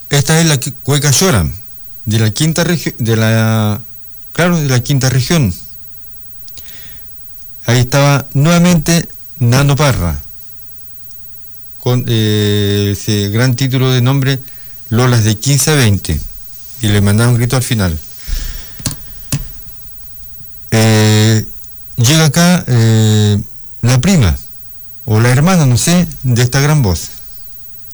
Esta es la cueca Lloran, de la quinta región, de la quinta región. Ahí estaba nuevamente Nano Parra, con ese gran título de nombre Lolas de 15 a 20, y le mandaron un grito al final. Llega acá la prima, o la hermana, no sé, de esta gran voz.